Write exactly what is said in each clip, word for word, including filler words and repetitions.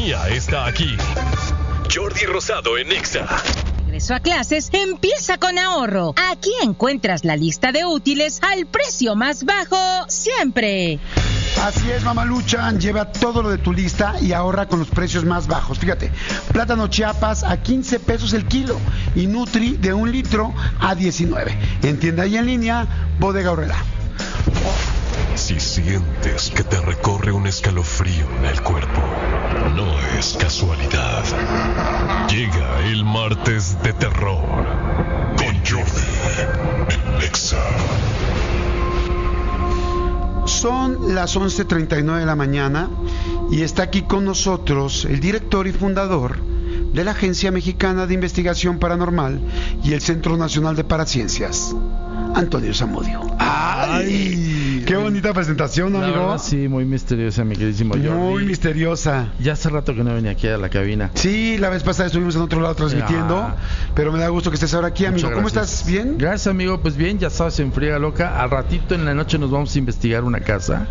economía está aquí. Jordi Rosado en Exa. Regreso a clases empieza con ahorro. Aquí encuentras la lista de útiles al precio más bajo siempre. Así es, Mamaluchan, lleva todo lo de tu lista y ahorra con los precios más bajos. Fíjate, plátano Chiapas a quince pesos el kilo y Nutri de un litro a diecinueve. En tienda y en línea, Bodega Aurrera. Si sientes que te recorre un escalofrío en el cuerpo, no es casualidad. Llega el martes de terror con Jordi en Exa. Son las once treinta y nueve de la mañana y está aquí con nosotros el director y fundador de la Agencia Mexicana de Investigación Paranormal y el Centro Nacional de Paraciencias, Antonio Zamudio. ¡Ay! ¡Qué bonita presentación, amigo! La verdad, sí, muy misteriosa, mi queridísimo Jordi. Muy misteriosa. Ya hace rato que no venía aquí a la cabina. Sí, la vez pasada estuvimos en otro lado transmitiendo, ah, pero me da gusto que estés ahora aquí, amigo. ¿Cómo estás? ¿Bien? Gracias, amigo. Pues bien, ya sabes, en friega loca. Al ratito en la noche nos vamos a investigar una casa.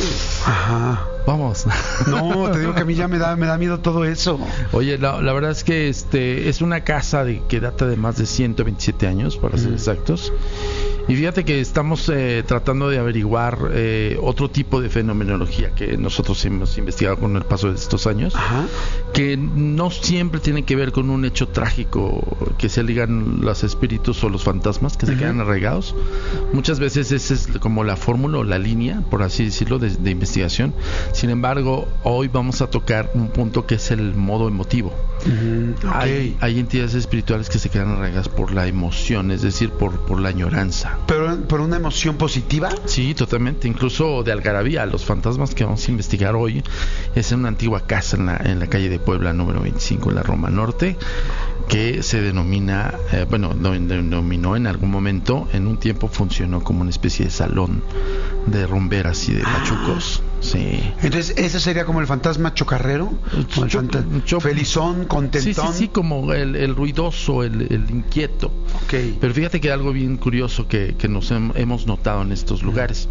Ajá. Vamos. No, te digo que a mí ya me da me da miedo todo eso. Oye, la, la verdad es que este es una casa de, que data de más de ciento veintisiete años, para ser mm. exactos. Y fíjate que estamos eh, tratando de averiguar eh, otro tipo de fenomenología que nosotros hemos investigado con el paso de estos años. Ajá. Que no siempre tiene que ver con un hecho trágico, que se ligan los espíritus o los fantasmas que se uh-huh. quedan arraigados. Muchas veces esa es como la fórmula o la línea, por así decirlo, de, de investigación. Sin embargo, hoy vamos a tocar un punto que es el modo emotivo. Uh-huh. Okay. Hay, hay entidades espirituales que se quedan arraigadas por la emoción, es decir, por, por la añoranza. ¿Pero por una emoción positiva? Sí, totalmente, incluso de algarabía. Los fantasmas que vamos a investigar hoy es en una antigua casa en la, en la calle de Puebla, número veinticinco, en la Roma Norte, que se denomina, eh, bueno, denominó en algún momento, en un tiempo funcionó como una especie de salón de rumberas y de pachucos. Ah. Sí. Entonces, ¿ese sería como el fantasma chocarrero? Cho- el fanta- cho- felizón, contentón. Sí, sí, sí, como el, el ruidoso, el, el inquieto. Okay. Pero fíjate que algo bien curioso que, que nos hem- hemos notado en estos lugares,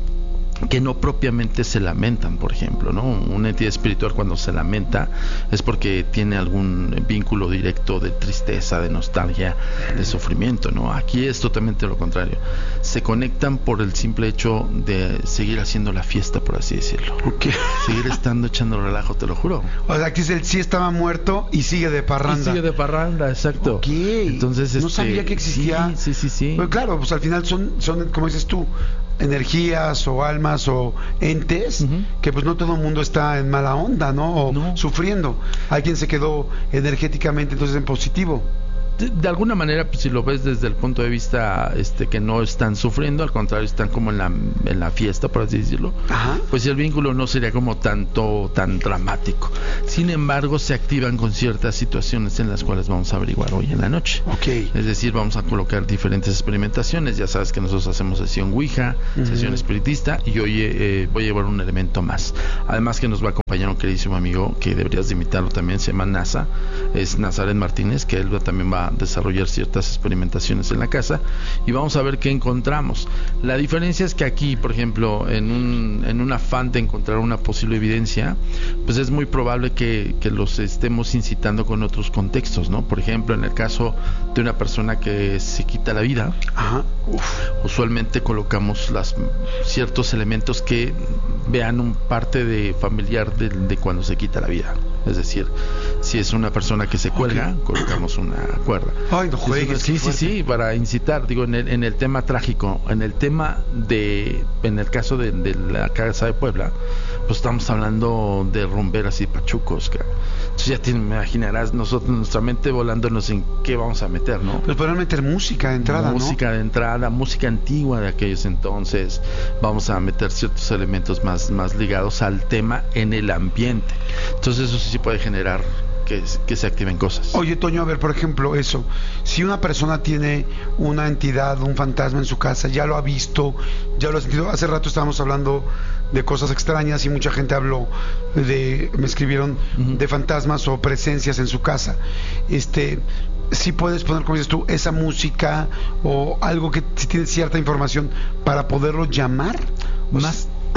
que no propiamente se lamentan, por ejemplo, ¿no? Una entidad espiritual cuando se lamenta es porque tiene algún vínculo directo de tristeza, de nostalgia, de sufrimiento, ¿no? Aquí es totalmente lo contrario. Se conectan por el simple hecho de seguir haciendo la fiesta, por así decirlo. Okay. Seguir estando echando relajo, te lo juro. O sea, aquí es el sí estaba muerto y sigue de parranda. Y sigue de parranda, exacto. Ok. Entonces, no este, sabía que existía. Sí, sí, sí, sí. Pues claro, pues al final son, son, como dices tú, energías o almas o entes uh-huh. que pues no todo el mundo está en mala onda, ¿no? O no. sufriendo. Alguien se quedó energéticamente entonces en positivo. De, de alguna manera, pues, si lo ves desde el punto de vista este que no están sufriendo, al contrario, están como en la en la fiesta, por así decirlo. Ajá. Pues el vínculo no sería como tanto tan dramático. Sin embargo, se activan con ciertas situaciones en las cuales vamos a averiguar hoy en la noche. Okay. Es decir, vamos a colocar diferentes experimentaciones. Ya sabes que nosotros hacemos sesión Ouija, uh-huh. sesión espiritista, y hoy eh, voy a llevar un elemento más. Además que nos va a acompañar un queridísimo amigo que deberías de invitarlo también, se llama NASA, es Nazaret Martínez, que él también va a desarrollar ciertas experimentaciones en la casa y vamos a ver qué encontramos. La diferencia es que aquí, por ejemplo, en un, en un afán de encontrar una posible evidencia, pues es muy probable que, que los estemos incitando con otros contextos, ¿no? Por ejemplo, en el caso de una persona que se quita la vida, ajá, uf, usualmente colocamos las, ciertos elementos que vean un parte de familiar de, de cuando se quita la vida. Es decir, si es una persona que se cuelga, okay, colocamos una cuerda. Ay, no juegues. Sí, sí, sí, para incitar, digo, en el, en el tema trágico, en el tema de, en el caso de, de la casa de Puebla, pues estamos hablando de rumberas y pachucos, que, entonces ya te imaginarás nosotros, nuestra mente volándonos en qué vamos a meter, ¿no? Pues podrán meter música de entrada, música ¿no? Música de entrada, música antigua de aquellos entonces, vamos a meter ciertos elementos más, más ligados al tema en el ambiente. Entonces eso sí puede generar que, que se activen cosas. Oye, Toño, a ver, por ejemplo, eso, si una persona tiene una entidad, un fantasma en su casa, ya lo ha visto, ya lo ha sentido, hace rato estábamos hablando de cosas extrañas y mucha gente habló de, me escribieron, uh-huh, de fantasmas o presencias en su casa. Este, si puedes poner, como dices tú, esa música o algo que si tiene cierta información para poderlo llamar. Más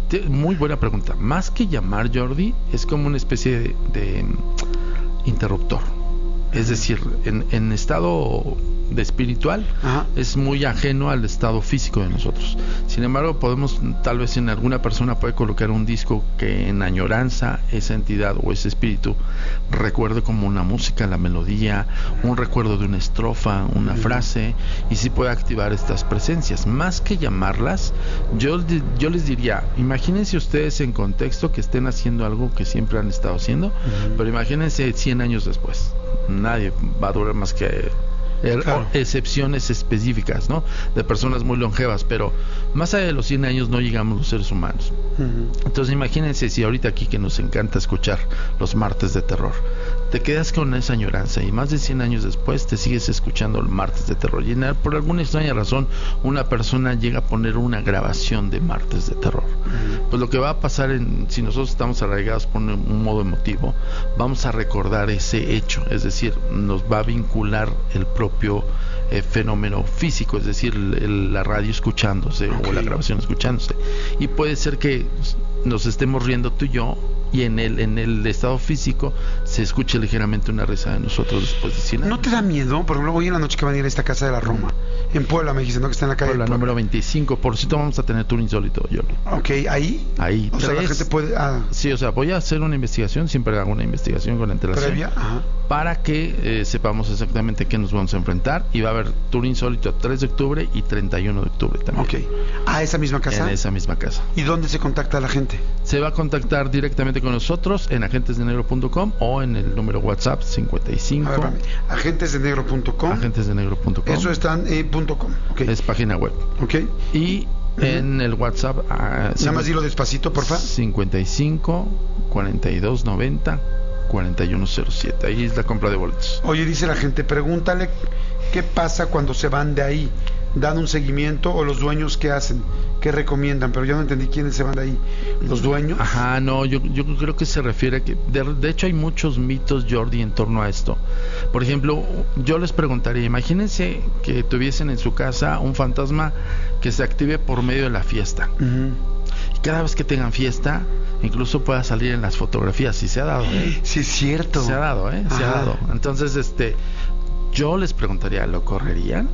te, muy buena pregunta. Más que llamar, Jordi, es como una especie de, de interruptor. Es decir, en, en estado de espiritual, ajá, es muy ajeno al estado físico de nosotros. Sin embargo, podemos, tal vez en alguna persona puede colocar un disco que en añoranza esa entidad o ese espíritu recuerde como una música, la melodía, un recuerdo de una estrofa, una uh-huh. frase, y sí puede activar estas presencias. Más que llamarlas, yo, yo les diría, imagínense ustedes en contexto que estén haciendo algo que siempre han estado haciendo, uh-huh. pero imagínense cien años después. Nadie va a durar más que Er, claro. excepciones específicas, ¿no? De personas muy longevas, pero más allá de los cien años no llegamos los seres humanos. Uh-huh. Entonces imagínense si ahorita aquí, que nos encanta escuchar los martes de terror, te quedas con esa añoranza y más de cien años después te sigues escuchando el martes de terror, y por alguna extraña razón una persona llega a poner una grabación de martes de terror. Uh-huh. Pues lo que va a pasar, en, si nosotros estamos arraigados por un, un modo emotivo, vamos a recordar ese hecho, es decir, nos va a vincular el propio propio eh, fenómeno físico, es decir, el, el, la radio escuchándose, okay, o la grabación escuchándose, y puede ser que nos estemos riendo tú y yo y en el en el estado físico se escuche ligeramente una risa de nosotros después de cien años. ¿No te da miedo? Por ejemplo, hoy en la noche que van a ir a esta casa de la Roma, en Puebla, me dicen, ¿no? Que está en la calle Puebla, número veinticinco. Por cierto, vamos a tener tour insólito, Jordi. Ok, ¿ahí? Ahí. O Tres, sea, la gente puede... Ah. Sí, o sea, voy a hacer una investigación, siempre hago una investigación con antelación. ¿Previa? Ajá. Para que eh, sepamos exactamente qué nos vamos a enfrentar, y va a haber tour insólito tres de octubre y treinta y uno de octubre también. Ok. ¿A esa misma casa? En esa misma casa. ¿Y dónde se contacta la gente? Se va a contactar directamente con nosotros en agentes de negro punto com o en el número WhatsApp cincuenta y cinco. A ver, agentes de negro punto com. agentes de negro punto com. Eso está en eh, punto .com. Okay. Es página web. Ok. Y uh-huh. en el WhatsApp... Uh, Nada más dilo despacito, por favor. cincuenta y cinco, cuarenta y dos, noventa, cuarenta y uno cero siete. Ahí es la compra de boletos. Oye, dice la gente, pregúntale qué pasa cuando se van de ahí. ¿Dan un seguimiento o los dueños qué hacen? ¿Qué recomiendan? Pero ya no entendí quiénes se van de ahí. ¿Los dueños? Ajá, no, yo, yo creo que se refiere a que... De, de hecho hay muchos mitos, Jordi, en torno a esto. Por ejemplo, yo les preguntaría, imagínense que tuviesen en su casa un fantasma que se active por medio de la fiesta. Uh-huh. Y cada vez que tengan fiesta, incluso pueda salir en las fotografías. Sí se ha dado, ¿eh? Sí, es cierto. Se ha dado, ¿eh? Se Ajá. ha dado. Entonces, este... yo les preguntaría, ¿lo correrían?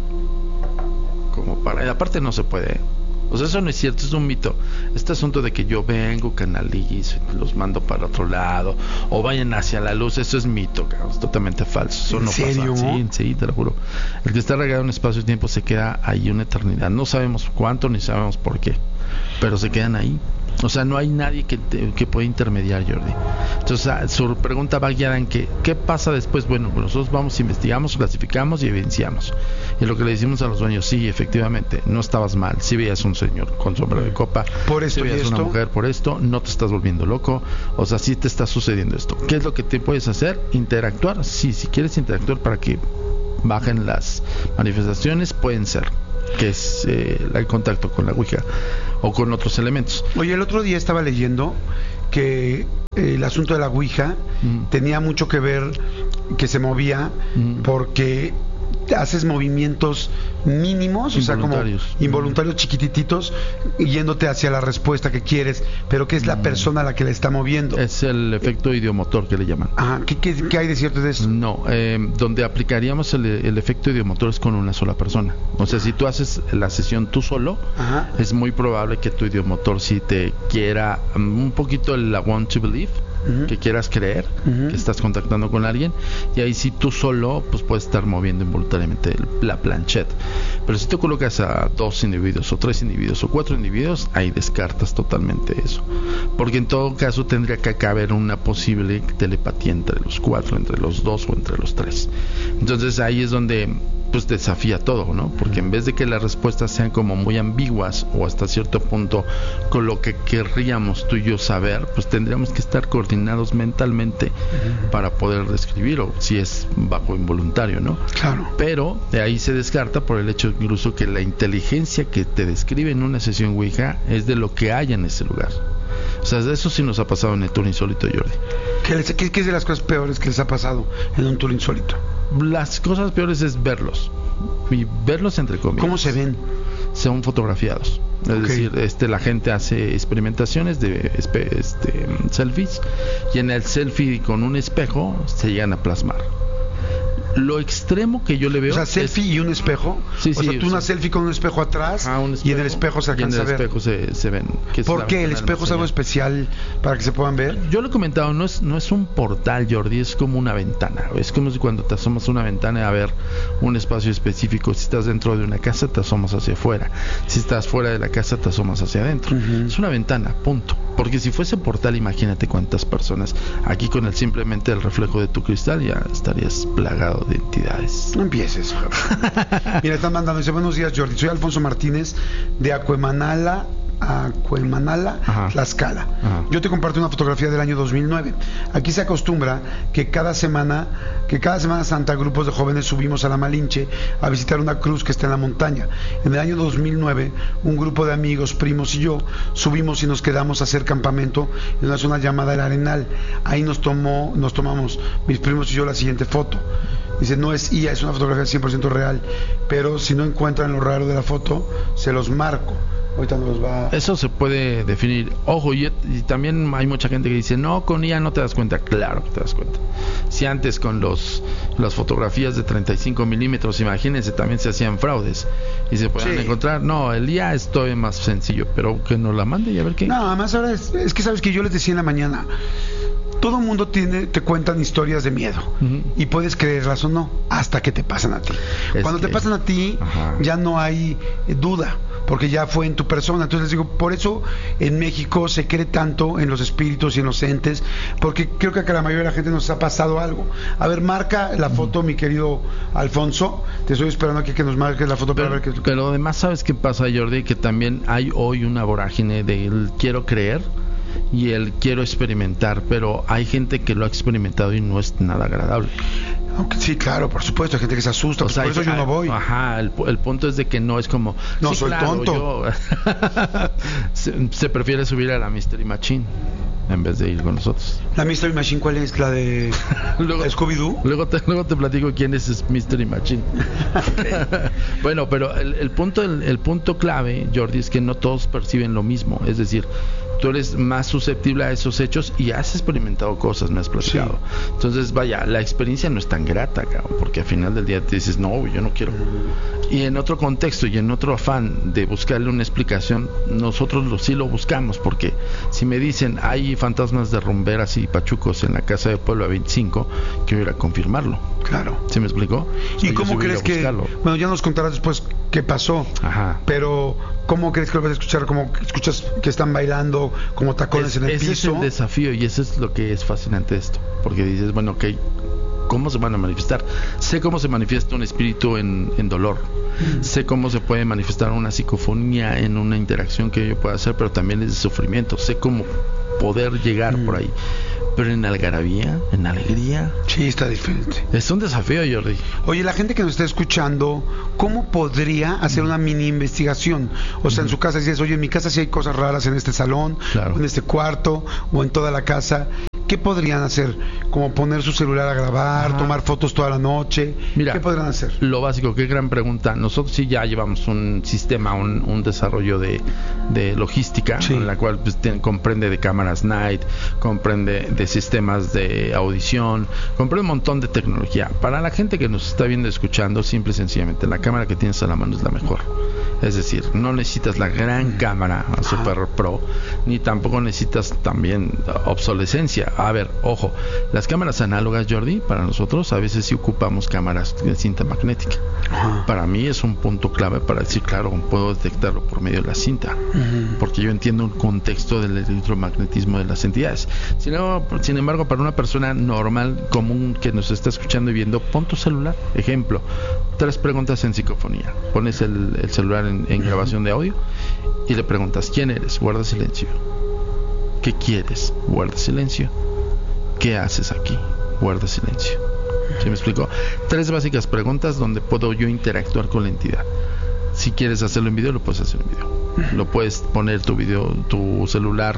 Como para... aparte no se puede, o sea, eso no es cierto, es un mito. Este asunto de que yo vengo, canalizo, los mando para otro lado, o vayan hacia la luz, eso es mito, cabrón, es totalmente falso. Eso ¿En no serio? pasa. Sí, sí, te lo juro. El que está regado en espacio y tiempo se queda ahí una eternidad. No sabemos cuánto ni sabemos por qué, pero se quedan ahí. O sea, no hay nadie que, te, que pueda intermediar, Jordi. Entonces, su pregunta va guiada en que, ¿qué pasa después? Bueno, pues nosotros vamos, investigamos, clasificamos y evidenciamos. Y lo que le decimos a los dueños, sí, efectivamente, no estabas mal. Si veías un señor con sombrero de copa, por esto, si veías una mujer por esto, no te estás volviendo loco. O sea, sí te está sucediendo esto. ¿Qué es lo que te puedes hacer? Interactuar. Sí, si quieres interactuar para que bajen las manifestaciones, pueden ser, que es eh, el contacto con la Ouija o con otros elementos. Oye, el otro día estaba leyendo que eh, el asunto de la Ouija mm. tenía mucho que ver, que se movía mm. porque haces movimientos mínimos, o sea, como involuntarios, chiquitititos, yéndote hacia la respuesta que quieres, pero que es la persona la que le está moviendo. Es el efecto idiomotor que le llaman. Ajá. ¿Qué, qué, qué hay de cierto de eso? No, eh, donde aplicaríamos el, el efecto idiomotor es con una sola persona. O sea, si tú haces la sesión tú solo, Ajá. es muy probable que tu idiomotor sí te quiera um, un poquito el want to believe, Uh-huh. que quieras creer, uh-huh. que estás contactando con alguien, y ahí sí tú solo pues puedes estar moviendo involuntariamente el, la planchette. Pero si tú colocas a dos individuos o tres individuos o cuatro individuos, ahí descartas totalmente eso, porque en todo caso tendría que caber una posible telepatía entre los cuatro, entre los dos o entre los tres. Entonces ahí es donde pues desafía todo, ¿no? Porque en vez de que las respuestas sean como muy ambiguas o hasta cierto punto con lo que querríamos tú y yo saber, pues tendríamos que estar coordinados mentalmente uh-huh. para poder describir, o si es bajo involuntario, ¿no? Claro. Pero de ahí se descarta por el hecho incluso que la inteligencia que te describe en una sesión Ouija es de lo que hay en ese lugar. O sea, de eso sí nos ha pasado en el tour insólito, Jordi. ¿Qué, qué, ¿Qué es de las cosas peores que les ha pasado en un tour insólito? Las cosas peores es verlos. y verlos entre comillas. ¿Cómo se ven? Son fotografiados. Es Okay. decir, este, la gente hace experimentaciones de espe- este, selfies, y en el selfie con un espejo se llegan a plasmar. Lo extremo que yo le veo, o sea, selfie es... y un espejo. Sí, o sí, sea, tú o una sea, selfie con un espejo atrás, ajá, un espejo, y en el espejo se alcanza y a en el ver. espejo se, se ven. Que es ¿Por la qué? ¿El ventana espejo es algo almacenada. especial para que se puedan ver? Yo lo he comentado, no es, no es un portal, Jordi, es como una ventana. Es como si cuando te asomas a una ventana a ver un espacio específico. Si estás dentro de una casa, te asomas hacia afuera. Si estás fuera de la casa, te asomas hacia adentro. Uh-huh. Es una ventana, punto. Porque si fuese portal, imagínate cuántas personas. Aquí con el simplemente el reflejo de tu cristal ya estarías plagado de entidades. No empieces. Mira, están mandando, dice, buenos días, Jordi, soy Alfonso Martínez de Acuemanala, Acuemanala, Ajá. Tlaxcala. Ajá. Yo te comparto una fotografía del año dos mil nueve. Aquí se acostumbra que cada semana, que cada semana santa grupos de jóvenes subimos a la Malinche a visitar una cruz que está en la montaña. En el año dos mil nueve, un grupo de amigos, primos y yo subimos y nos quedamos a hacer campamento en una zona llamada El Arenal. Ahí nos tomó, nos tomamos mis primos y yo la siguiente foto. Dice, no es I A, es una fotografía cien por ciento real, pero si no encuentran lo raro de la foto, se los marco. Ahorita nos va... Eso se puede definir. Ojo, y, y también hay mucha gente que dice, no, con I A no te das cuenta. Claro que te das cuenta. Si antes con los las fotografías de treinta y cinco milímetros, imagínense, también se hacían fraudes y se pueden Sí. encontrar. No, el I A es todavía más sencillo, pero que nos la mande y a ver qué. No, además ahora es, es que sabes que yo les decía en la mañana, todo el mundo tiene, te cuentan historias de miedo, Ujú. y puedes creerlas o no, hasta que te pasan a ti. Es Cuando que- te pasan a ti, Ajá. ya no hay eh, duda, porque ya fue en tu persona. Entonces les digo, por eso en México se cree tanto en los espíritus y en los entes, porque creo que a la mayoría de la gente nos ha pasado algo. A ver, marca la foto, mi querido Alfonso, te estoy esperando aquí que nos marques la foto para Pero, ver qué es lo que... pero además, ¿sabes qué pasa, Jordi? Que también hay hoy una vorágine del quiero creer y el quiero experimentar, pero hay gente que lo ha experimentado y no es nada agradable. Aunque sí, claro, por supuesto, hay gente que se asusta, O pues sea, por eso hay- yo no voy. Ajá, el, pu- el punto es de que no es como... No, sí, soy claro, tonto. yo- se, se prefiere subir a la Mystery Machine en vez de ir con nosotros. La Mystery Machine, ¿cuál es? ¿La de Luego- Scooby-Doo? Luego te, luego te platico quién es ese Mystery Machine. Bueno, pero el, el punto el, el punto clave, Jordi, es que no todos perciben lo mismo. Es decir, tú eres más susceptible a esos hechos y has experimentado cosas, me has platicado. Entonces, vaya, la experiencia no es tan grata, cabrón, porque al final del día te dices, no, yo no quiero. Y en otro contexto y en otro afán de buscarle una explicación, nosotros lo, sí lo buscamos, porque si me dicen hay fantasmas de rumberas y pachucos en la casa de Pueblo veinticinco, quiero ir a confirmarlo. Claro. ¿Sí me explicó? ¿Y Yo cómo sí voy a crees que...? buscarlo. Bueno, ya nos contarás después qué pasó. Ajá. Pero, ¿cómo crees que lo vas a escuchar? ¿Cómo escuchas que están bailando como tacones Es- en el ese piso? es el desafío y eso es lo que es fascinante de esto, porque dices, bueno, ok, ¿cómo se van a manifestar? Sé cómo se manifiesta un espíritu en, en dolor, Mm. sé cómo se puede manifestar una psicofonía en una interacción que yo pueda hacer, pero también es de sufrimiento, sé cómo poder llegar Mm. por ahí, pero en algarabía, en alegría, Sí, está diferente. es un desafío, Jordi. Oye, la gente que nos está escuchando, ¿cómo podría hacer una mini investigación? O sea, en su casa dices, oye, en mi casa sí hay cosas raras en este salón, Claro. o en este cuarto, o en toda la casa. ¿Qué podrían hacer? Como poner su celular a grabar, Ajá. tomar fotos toda la noche. Mira, ¿Qué podrían hacer? Lo básico, qué gran pregunta. Nosotros sí ya llevamos un sistema, un, un desarrollo de, de logística, Sí. en la cual pues, te- comprende de cámaras night, comprende de sistemas de audición, comprende un montón de tecnología. Para la gente que nos está viendo y escuchando, simple y sencillamente, la cámara que tienes a la mano es la mejor. Es decir, no necesitas la gran cámara super pro, ni tampoco necesitas también obsolescencia. A ver, ojo, las cámaras análogas, Jordi, para nosotros a veces sí ocupamos cámaras de cinta magnética. Ajá. Para mí es un punto clave para decir, claro, puedo detectarlo por medio de la cinta, Ujú. porque yo entiendo un contexto del electromagnetismo de las entidades. Sin embargo, sin embargo, para una persona normal, común, que nos está escuchando y viendo, pon tu celular. Ejemplo, tres preguntas en psicofonía. Pones el, el celular en, en grabación de audio y le preguntas, ¿quién eres? Guarda silencio. ¿Qué quieres? Guarda silencio. ¿Qué haces aquí? Guarda silencio. ¿Sí me explico? Tres básicas preguntas donde puedo yo interactuar con la entidad. Si quieres hacerlo en video, lo puedes hacer en video. Lo puedes poner tu video, tu celular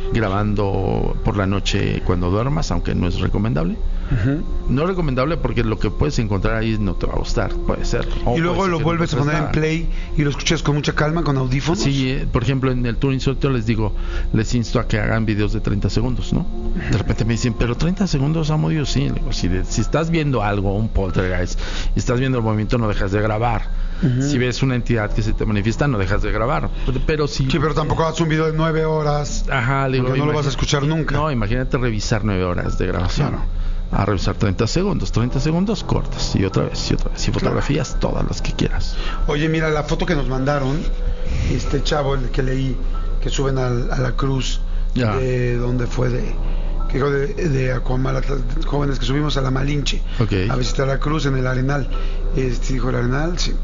grabando por la noche cuando duermas, aunque no es recomendable. Uh-huh. No es recomendable porque lo que puedes encontrar ahí no te va a gustar, puede ser. Y luego lo vuelves a poner en play y lo escuchas con mucha calma, con audífonos. Sí, eh, por ejemplo, en el Tour Insólito les digo, les insto a que hagan videos de treinta segundos, ¿no? Uh-huh. De repente me dicen, pero treinta segundos, amo Dios, sí. Digo, si, de, si estás viendo algo, un poltergeist, y estás viendo el movimiento, no dejas de grabar. Uh-huh. Si ves una entidad que se te manifiesta, no dejas de grabar. Pero, pero si... Sí, pero tampoco hagas un video de nueve horas. Ajá, digo, porque no lo vas a escuchar nunca. No, imagínate revisar nueve horas de grabación. Claro. A revisar treinta segundos, treinta segundos cortas, y otra vez, y otra vez, y fotografías, claro, todas las que quieras. Oye, mira la foto que nos mandaron, este chavo, el que leí, que suben a, a la cruz, ya, de donde fue de, que de, de Aquamala, jóvenes que subimos a la Malinche, okay, a visitar la cruz en el Arenal. Este, dijo el Arenal, sí.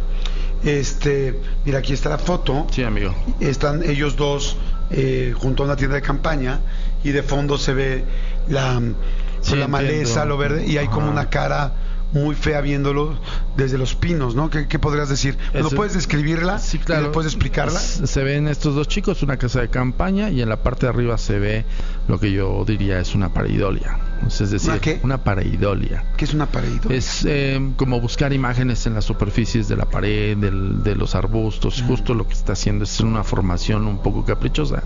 Este, mira, aquí está la foto. Sí, amigo. Están ellos dos eh, junto a una tienda de campaña, y de fondo se ve la... Sí, la maleza, lo verde, y hay como una cara muy fea viéndolo desde los pinos, ¿no? ¿Qué, qué podrías decir? ¿No puedes describirla? Sí, claro. ¿Puedes explicarla? Se ven estos dos chicos, una casa de campaña, y en la parte de arriba se ve lo que yo diría es una pareidolia. Es decir, ¿una qué? Una pareidolia. ¿Qué es una pareidolia? Es eh, como buscar imágenes en las superficies de la pared, del, de los arbustos. Mm. Justo lo que está haciendo es una formación un poco caprichosa,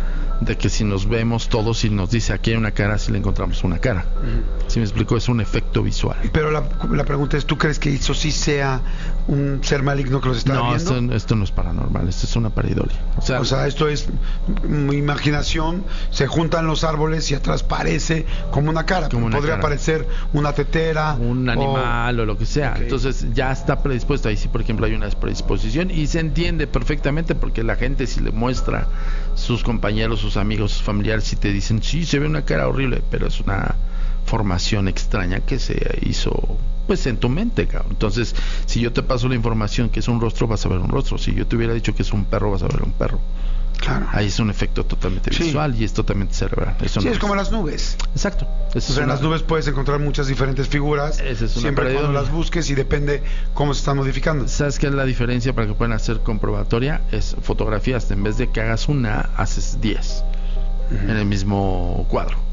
de que si nos vemos todos y nos dice aquí hay una cara, si le encontramos una cara. Uh-huh. ¿Sí me explico? Es un efecto visual. Pero la, la pregunta es, ¿tú crees que eso sí sea un ser maligno que los está no, viendo? No, esto, esto no es paranormal, esto es una pareidolia. O sea, o sea, esto es mi imaginación, se juntan los árboles y atrás parece como una cara. Como una podría cara. Parecer una tetera, un animal o, o lo que sea. Okay. Entonces ya está predispuesto. Ahí sí, por ejemplo, hay una predisposición y se entiende perfectamente, porque la gente, si le muestra sus compañeros, sus amigos, sus familiares, si te dicen, sí, se ve una cara horrible, pero es una formación extraña que se hizo pues en tu mente, cabrón. Entonces, si yo te paso la información que es un rostro, vas a ver un rostro. Si yo te hubiera dicho que es un perro, vas a ver un perro. Claro. Ahí es un efecto totalmente visual, sí, y es totalmente cerebral. Eso sí, no es, es como las nubes. Exacto. O sea, en las nubes puedes encontrar muchas diferentes figuras, es siempre cuando las busques, y depende cómo se están modificando. ¿Sabes qué es la diferencia para que puedan hacer comprobatoria? Es fotografías, en vez de que hagas una, haces diez uh-huh. en el mismo cuadro.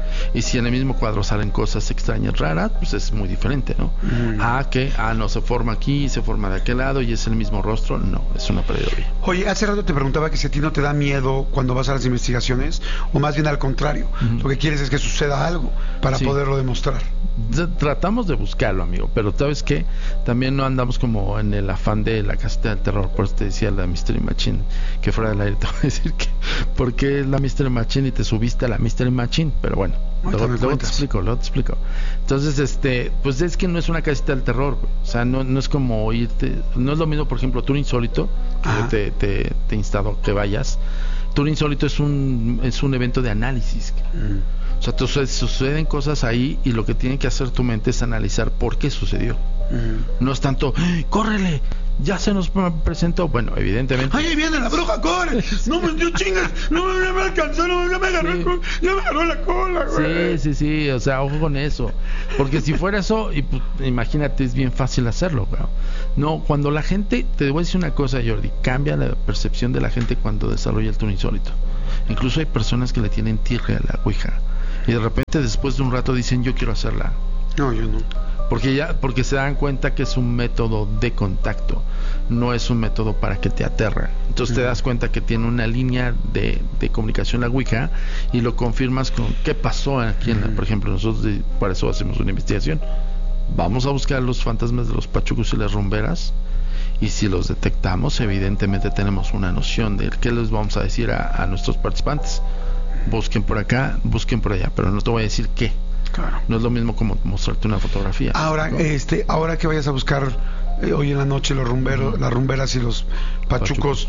Y si en el mismo cuadro salen cosas extrañas, raras, pues es muy diferente, ¿no? Mm. Ah, que, ah, no, se forma aquí, se forma de aquel lado y es el mismo rostro. No, es una pareidolia. Oye, hace rato te preguntaba que si a ti no te da miedo cuando vas a las investigaciones, o más bien al contrario, mm. lo que quieres es que suceda algo para sí. poderlo demostrar. Tratamos de buscarlo, amigo, pero ¿sabes qué? También no andamos como en el afán de la casita del terror. Por eso te decía la Mystery Machine, que fuera del aire te voy a decir que ¿por qué es la Mystery Machine y te subiste a la Mystery Machine? Pero bueno, luego, luego te explico, luego te explico. Entonces, este, pues es que no es una casita del terror, güey. O sea, no, no es como irte, no es lo mismo, por ejemplo, Tour Insólito, que yo te, te, te instado que vayas. Tour Insólito es un, es un evento de análisis. Mm. O sea, entonces suceden cosas ahí y lo que tiene que hacer tu mente es analizar por qué sucedió. Mm. No es tanto, ¡córrele! Ya se nos presentó. Bueno, evidentemente. ¡Ay, ahí viene la bruja! ¡Corre! ¡No me dio chingas! ¡No me, me alcanzó! No, ya me agarró, sí. ya me agarró la cola, güey! Sí, sí, sí. O sea, ojo con eso. Porque si fuera eso, y, pues, imagínate, es bien fácil hacerlo, güey. No, cuando la gente, te voy a decir una cosa, Jordi, cambia la percepción de la gente cuando desarrolla el Tour Insólito. Incluso hay personas que le tienen tirre a la ouija. Y de repente, después de un rato, dicen, yo quiero hacerla. No, yo no. Porque ya, porque se dan cuenta que es un método de contacto, no es un método para que te aterra. Entonces uh-huh. te das cuenta que tiene una línea de, de comunicación la ouija, y lo confirmas con qué pasó aquí en la, uh-huh. por ejemplo, nosotros de, para eso hacemos una investigación. Vamos a buscar los fantasmas de los pachucos y las rumberas, y si los detectamos, evidentemente tenemos una noción de qué les vamos a decir a, a nuestros participantes. Busquen por acá, busquen por allá, pero no te voy a decir qué. Claro. No es lo mismo como mostrarte una fotografía. Ahora, ¿no? este, ahora que vayas a buscar eh, hoy en la noche los rumberos, uh-huh. las rumberas y los pachucos, pachucos,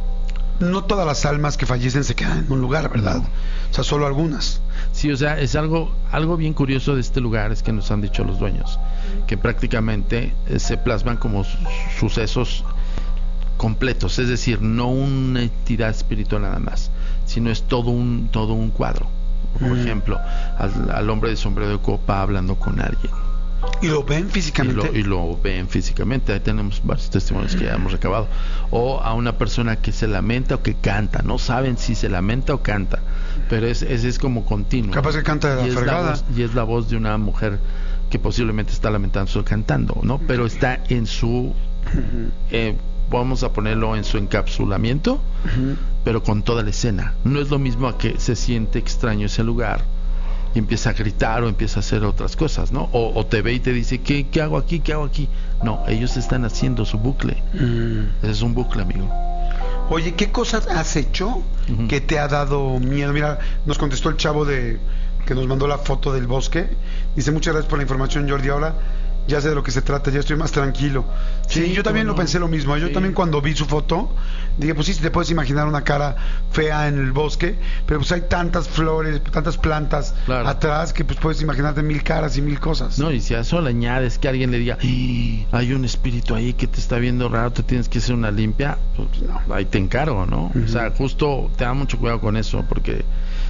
no todas las almas que fallecen se quedan en un lugar, ¿verdad? No. O sea, solo algunas. Sí, o sea, es algo, algo bien curioso de este lugar, es que nos han dicho los dueños, que prácticamente eh, se plasman como su- sucesos completos, es decir, no una entidad espiritual nada más, sino es todo un, todo un cuadro. Por mm. ejemplo, al, al hombre de sombrero de copa hablando con alguien. ¿Y lo ven Y físicamente? lo, y lo ven físicamente. Ahí tenemos varios testimonios que ya hemos recabado. O a una persona que se lamenta o que canta. No saben si se lamenta o canta, pero es, es, es como continuo. Capaz que canta de la y es fregada. La voz, y es la voz de una mujer que posiblemente está lamentándose o cantando, ¿no? Pero está en su... Eh, vamos a ponerlo en su encapsulamiento, Uh-huh. pero con toda la escena. No es lo mismo a que se siente extraño ese lugar y empieza a gritar o empieza a hacer otras cosas, ¿no? O, o te ve y te dice, ¿qué, qué hago aquí? ¿Qué hago aquí? No, ellos están haciendo su bucle. Mm. Ese es un bucle, amigo. Oye, ¿qué cosas has hecho Ujú. que te ha dado miedo? Mira, nos contestó el chavo de que nos mandó la foto del bosque. Dice, muchas gracias por la información, Jordi. Ahora ya sé de lo que se trata, ya estoy más tranquilo. Sí, Sí, yo también cómo lo no. pensé lo mismo. Yo Sí. también cuando vi su foto, dije, pues sí, te puedes imaginar una cara fea en el bosque, pero pues hay tantas flores, tantas plantas Claro. atrás que pues puedes imaginarte mil caras y mil cosas. No, y si a eso le añades que alguien le diga, "Ah, hay un espíritu ahí que te está viendo raro, te tienes que hacer una limpia", pues no, ahí te encargo, ¿no? Ujú. O sea, justo te da mucho cuidado con eso, porque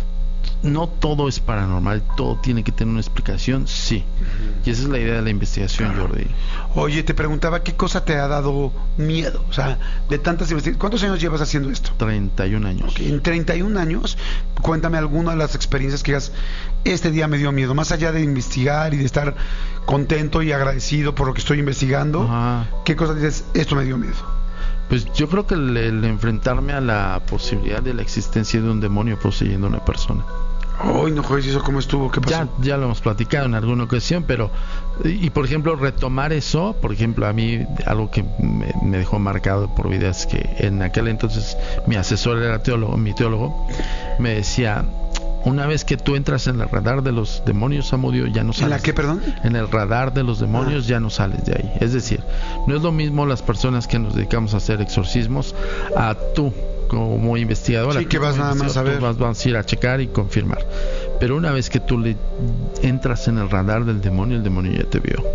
no todo es paranormal, todo tiene que tener una explicación, sí. Y esa es la idea de la investigación, Jordi. Oye, te preguntaba, ¿qué cosa te ha dado miedo? O sea, de tantas investigaciones. ¿Cuántos años llevas haciendo esto? treinta y un años. Ok, en treinta y un años, cuéntame alguna de las experiencias que digas, este día me dio miedo, más allá de investigar y de estar contento y agradecido por lo que estoy investigando, Ajá. ¿qué cosa dices, esto me dio miedo? Pues yo creo que el, el enfrentarme a la posibilidad de la existencia de un demonio poseyendo a una persona. Ay, no juegues, ¿eso cómo estuvo? ¿Qué pasó? Ya, ya lo hemos platicado en alguna ocasión, pero y, y, por ejemplo retomar eso, por ejemplo a mí algo que me, me dejó marcado por vida es que en aquel entonces mi asesor era teólogo, mi teólogo, me decía, una vez que tú entras en el radar de los demonios, Samudio, ya no sales. ¿En la qué, perdón? En el radar de los demonios ya no sales de ahí. Es decir, no es lo mismo las personas que nos dedicamos a hacer exorcismos a tú como investigadora. Sí, que vas como nada más a investigador, ver. tú Vas, vas a ir a checar y confirmar. Pero una vez que tú le entras en el radar del demonio, el demonio ya te vio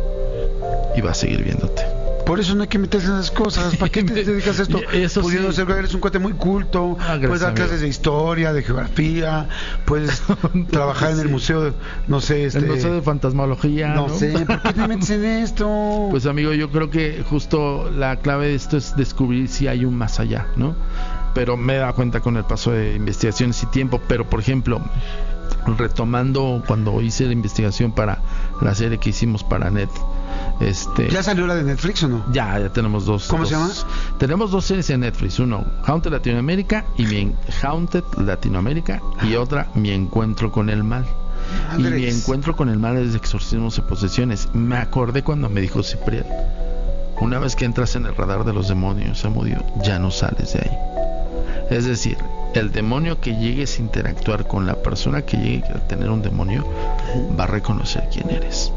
y va a seguir viéndote. Por eso no hay que meterse en esas cosas. ¿Para qué te dedicas a esto? Eso Pudiendo sí. ser, eres un cuate muy culto, Ah, gracias, puedes dar amigo. clases de historia, de geografía, puedes trabajar en el museo, no sé, este... El museo de fantasmología, no, ¿no? sé, ¿por qué te metes en esto? Pues amigo, yo creo que justo la clave de esto es descubrir si hay un más allá, ¿no? Pero me he dado cuenta con el paso de investigaciones y tiempo. Pero por ejemplo, retomando cuando hice la investigación para la serie que hicimos para Net, este ¿Ya salió la de Netflix o no? ya, ya tenemos dos. ¿Cómo dos- se llama? Tenemos dos series en Netflix. Uno, Haunted Latinoamérica y mi en- Haunted Latinoamérica y otra, Mi Encuentro con el Mal. Y Madres. Mi Encuentro con el Mal es de exorcismos y posesiones. Me acordé cuando me dijo Cipriel, una vez que entras en el radar de los demonios, Samudio, ya no sales de ahí. Es decir, el demonio que llegues a interactuar con la persona que llegue a tener un demonio va a reconocer quién eres.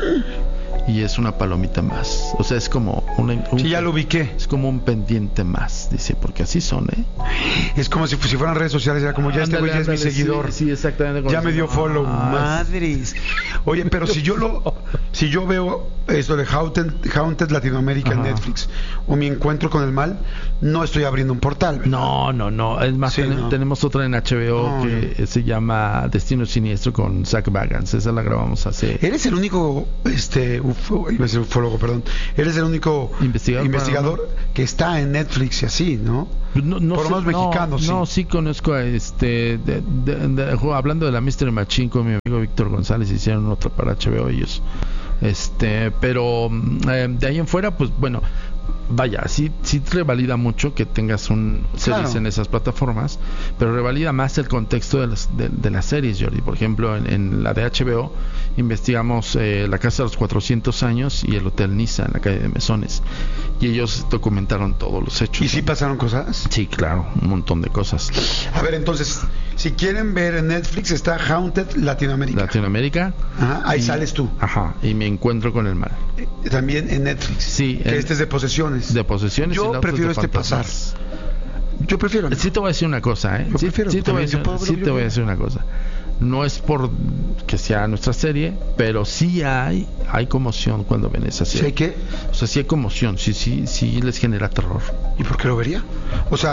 Y es una palomita más. O sea, es como una, un, Sí, ya lo ubiqué. es como un pendiente más, dice, porque así son, ¿eh? Es como si, si fueran redes sociales, ya como ya este güey ya es mi Ándale, seguidor. Sí, sí, exactamente. como Ya me si- dio follow. Ah, Madres. Oye, pero si yo lo si yo veo esto de Haunted, Haunted Latinoamérica en Ajá. Netflix o Mi Encuentro con el Mal, no estoy abriendo un portal, ¿verdad? No, no, no. Es más, Sí, ten- no. tenemos otra en H B O No, que se llama Destino Siniestro con Zach Bagans. Esa la grabamos hace... Eres el único este ufo- iba a decir ufólogo, perdón. Eres el único Investigador investigador que está en Netflix y así, ¿no? No, no Por lo sé, menos mexicano, no, sí. No, sí conozco a este. De, de- de- hablando de la mister Machine con mi amigo Víctor González, hicieron otra para H B O ellos. Este, pero mm, eh, de ahí en fuera, pues bueno, vaya, sí, sí revalida mucho que tengas un series Claro. en esas plataformas, pero revalida más el contexto de las, de, de las series, Jordi. Por ejemplo, en, en la de H B O investigamos eh, la Casa de los cuatrocientos años y el Hotel Niza en la calle de Mesones. Y ellos documentaron todos los hechos. ¿Y si ¿no? pasaron cosas? Sí, claro, un montón de cosas. A ver, entonces, si quieren ver en Netflix está Haunted Latinoamérica. Latinoamérica. Ajá, ahí y- sales tú. Ajá, y Me Encuentro con el Mal. Eh, También en Netflix. Sí, Que en- este es de posesiones. De posesiones. Yo y la otra es prefiero de este pasar. fantasmas. Yo prefiero. Sí te voy a decir una cosa, ¿eh? Yo sí, prefiero, sí te voy a también yo decir, puedo, sí yo te voy a puedo. decir una cosa. No es por que sea nuestra serie, pero sí hay hay conmoción cuando ven esa ¿Sí serie. hay qué? O sea, sí hay conmoción, sí, sí, sí les genera terror. ¿Y por qué lo vería? O sea,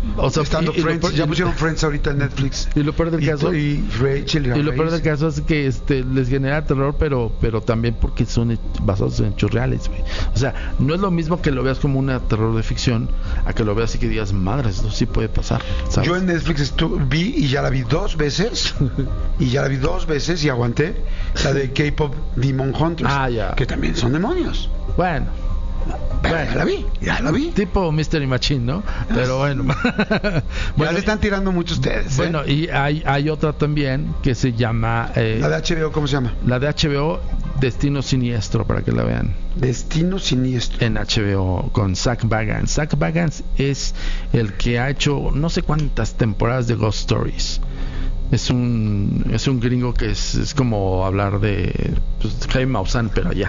O sea, estando y- y lo Friends, peor- ya y- pusieron Friends ahorita en Netflix. Y lo peor del y, caso- y Rachel y, Y lo peor Grace. del caso es que este les genera terror, pero pero también porque son hech- basados en hechos reales, güey. O sea, no es lo mismo que lo veas como una terror de ficción a que lo veas y que digas, madre, esto sí puede pasar, ¿sabes? Yo en Netflix estu- vi y ya la vi dos veces y ya la vi dos veces y aguanté la de K-Pop Demon Hunters, Ah, ya. que también son demonios. Bueno, Pero Bueno. ya la vi, ya la vi. tipo Mystery Machine, ¿no? Pero bueno. Ya bueno, le están tirando mucho ustedes. ¿eh? bueno, y hay hay otra también que se llama eh, La de H B O, ¿cómo se llama? la de H B O, Destino Siniestro, para que la vean. Destino Siniestro. En H B O con Zach Bagans. Zach Bagans es el que ha hecho no sé cuántas temporadas de Ghost Stories. Es un es un gringo que es, es como hablar de pues, Jaime Maussan, pero allá.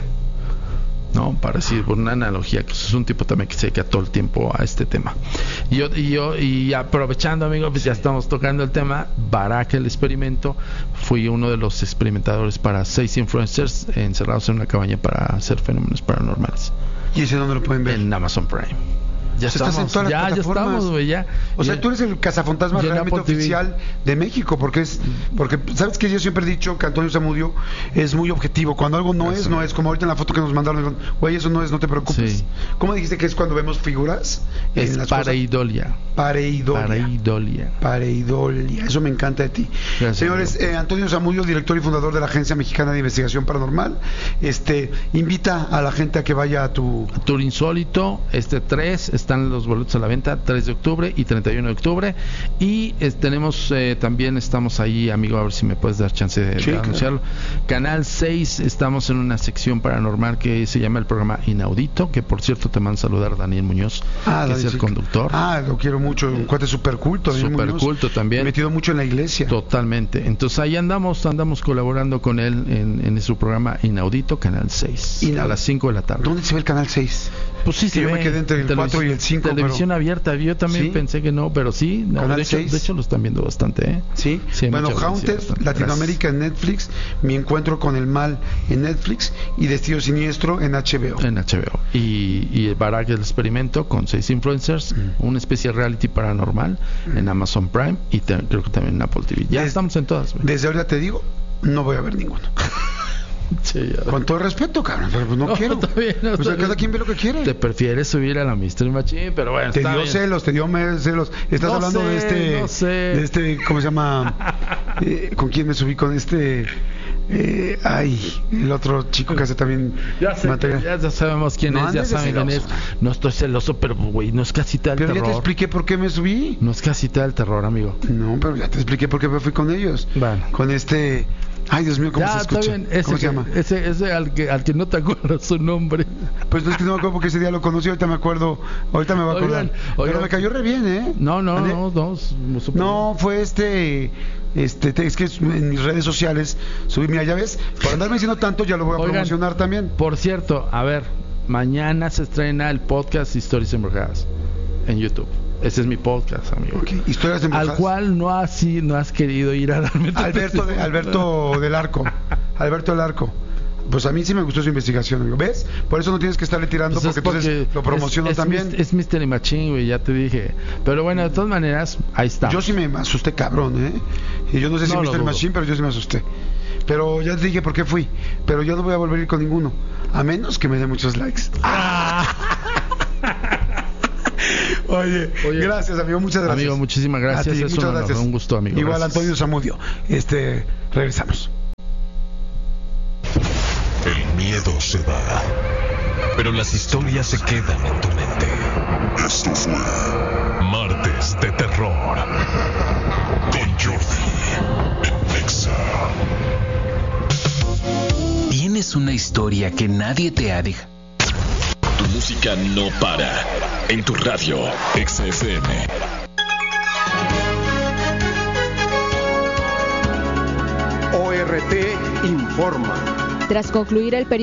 No, para decir por una analogía, que es un tipo también que se dedica todo el tiempo a este tema. Y yo, y yo, y aprovechando, amigos, pues ya estamos tocando el tema. Barack, el experimento, fui uno de los experimentadores para seis influencers encerrados en una cabaña para hacer fenómenos paranormales ¿Y ese dónde lo pueden ver? en Amazon Prime. Ya O sea, estás en estamos, todas las ya, ya plataformas. estamos, güey, ya. O sea, Ya- tú eres el cazafantasma y en realmente Apple T V. oficial de México, porque es, porque sabes que yo siempre he dicho que Antonio Zamudio es muy objetivo. Cuando algo no Eso. es, no es. Como ahorita en la foto que nos mandaron, dijeron, güey, eso no es, no te preocupes. Sí. ¿Cómo dijiste que es cuando vemos figuras? es en las cosas? pareidolia. Pareidolia. Pareidolia. Pareidolia. Eso me encanta de ti. Gracias, Señores, amigo. eh, Antonio Zamudio, director y fundador de la Agencia Mexicana de Investigación Paranormal, este, invita a la gente a que vaya a tu... Tour Insólito, este tres, están los boletos a la venta, tres de octubre y treinta y uno de octubre. Y eh, tenemos eh, también, estamos ahí, amigo, a ver si me puedes dar chance de, Sí, de anunciarlo. Canal seis, estamos en una sección paranormal que se llama el programa Inaudito, que por cierto te mando a saludar Daniel Muñoz, que Dani, es el sí. conductor. Ah, lo quiero mucho, un cuate súper culto. Daniel Súper Muñoz. culto también. Metido mucho en la iglesia. Totalmente. Entonces ahí andamos, andamos colaborando con él en, en su programa Inaudito, Canal seis, Inaudito. a las cinco de la tarde. ¿Dónde se ve el canal seis? Pues sí, Que se yo me ve. quedé entre el Televis- cuatro y el cinco, Televisión pero- abierta. Yo también ¿Sí? pensé que no, pero sí. No, Canal de, hecho, seis. de hecho lo están viendo bastante, ¿eh? Sí, Sí, bueno, muchas gracias, Haunted, bastante. Latinoamérica en Netflix, Mi Encuentro con el Mal en Netflix y Destino Siniestro en H B O. En H B O. Y, y el Barack el experimento con seis influencers, Mm. una especie de reality paranormal en Amazon Prime y te- creo que también en Apple T V. Ya Des- estamos en todas. güey. Desde ahorita te digo, no voy a ver ninguno. Sí, ya. Con todo respeto, cabrón, pero pues no, No, quiero. está bien, no, O está sea, cada bien. quien ve lo que quiere. Te prefieres subir a la Mystery Machine, pero bueno, Te está dio bien. celos, te dio me- celos. Estás No hablando de sé, este, no sé. de este, ¿cómo se llama? Eh, ¿Con quién me subí? Con este, eh, ay, el otro chico que hace también Ya, sé, material. ya, ya sabemos quién No es, ya andes de saben quién es. celoso. No estoy celoso, pero güey, no es casita del Pero ya terror. te expliqué por qué me subí. No es casita del terror, amigo. No, pero ya te expliqué por qué me fui con ellos. Bueno. Con este, ay, Dios mío, ¿cómo Ya, se escucha? está bien. Ese, ¿Cómo se que- llama? Ese, ese al que al que no te acuerdas su nombre. Pues no es que no me acuerdo porque ese día lo conocí, ahorita me acuerdo, ahorita me voy a acordar. Oigan, Pero oigan. me cayó re bien, ¿eh? No, no, ¿Vale? no, no, es muy súper No, fue este, este, te- es que en mis redes sociales subí, mira, ya ves, por andarme diciendo tanto ya lo voy a Oigan. promocionar también. Por cierto, a ver, mañana se estrena el podcast Historias Embrujadas en YouTube. Ese es mi podcast, amigo. Ok, historias de Al embrujadas. cual no has, i- no has querido ir a darme tu Alberto, de- testimonio. Alberto del Arco, Alberto del Arco. Pues a mí sí me gustó su investigación, amigo. ¿Ves? Por eso no tienes que estarle tirando, Pues es porque entonces lo promociono es, es también. mis- Es Mystery Machine, güey, ya te dije. Pero bueno, de todas maneras, ahí está. Yo sí me asusté cabrón, ¿eh? Y yo no sé si No lo mister dudo. Machine, pero yo sí me asusté. Pero ya te dije por qué fui. Pero yo no voy a volver a ir con ninguno. A menos que me dé muchos likes. Oye, Oye, gracias, amigo. Muchas gracias. amigo, muchísimas gracias, A ti, es muchas un honor, gracias. un gusto, amigo, Igual, gracias. Antonio Zamudio. Este, regresamos. El miedo se va, pero las historias se quedan en tu mente. Esto fue Martes de Terror con Jordi en Nexa. ¿Tienes una historia que nadie te ha dejado? Tu música no para. En tu radio, Exa F M. O R T informa. Tras concluir el periodo